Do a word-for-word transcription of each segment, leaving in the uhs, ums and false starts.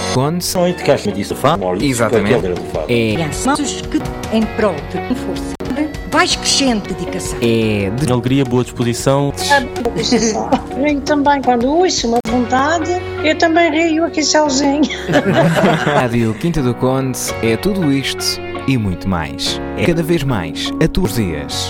Onde? Exatamente. É que em prol de força, vais crescendo dedicação. É de alegria, boa disposição. Rio também, quando ouço uma vontade, eu também rio aqui sozinho. Rádio Quinta do Conde é tudo isto e muito mais. É cada vez mais a tuas dias.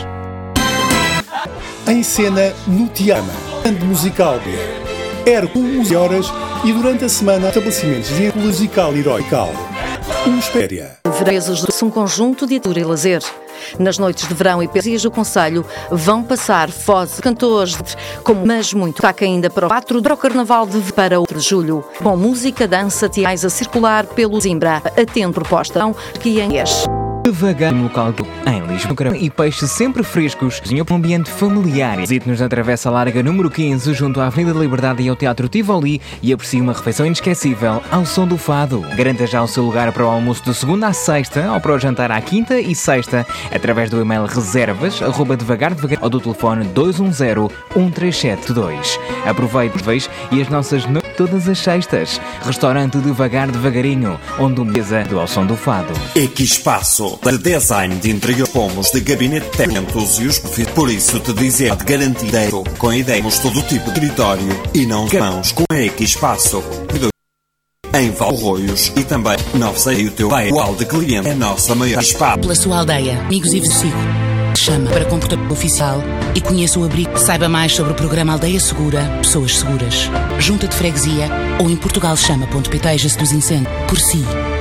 Em cena no Tiama, banda musical de Hércules horas e durante a semana estabelecimentos de musical heroical. Um espéria. Verezes de um conjunto de atura e lazer. Nas noites de verão e poesias do Conselho vão passar Foz, cantores como mas muito taca ainda para o quatro para o Carnaval de para o de julho. Com música, dança, teais a circular pelo Zimbra. Atento proposta que em es. Devagar no local em Lisboa e peixes sempre frescos em um ambiente familiar. Visite-nos na Travessa Larga número quinze, junto à Avenida da Liberdade e ao Teatro Tivoli e aprecie uma refeição inesquecível ao som do fado. Garanta já o seu lugar para o almoço de segunda à sexta ou para o jantar à quinta e sexta através do e-mail reservas arroba devagar devagar ou do telefone dois um zero um três sete dois. Aproveite e as nossas noites todas as sextas. Restaurante Devagar Devagarinho, onde o mesa do ao som do fado. Equipaço de design de interior, pomos de gabinete técnicos e os profissionais. Por isso te dizer de garantida com ideias todo tipo de escritório e não mãos com a Equipaço. Em Valroios e também nove seis o teu igual de cliente é nossa maior espaço. Pela sua aldeia, amigos e vizinhos. Chama para comportamento oficial e conheça o abrigo. Saiba mais sobre o programa Aldeia Segura, Pessoas Seguras. Junta de freguesia ou em portugal chama ponto pt. Dos incêndios. Por si.